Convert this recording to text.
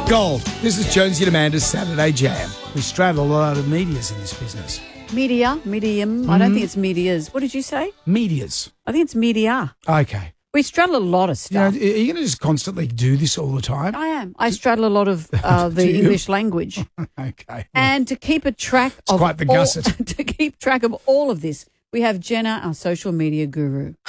Gold. This is Jonesy and Amanda's Saturday Jam. We straddle a lot of medias in this business. Medium. I don't think it's medias. What did you say? Medias. I think it's media. Okay. We straddle a lot of stuff. Are you going to just constantly do this all the time? I am. I straddle a lot of the English language. Okay. Well, And to keep a track of quite the gusset. to keep track of all of this, we have Jenna, our social media guru.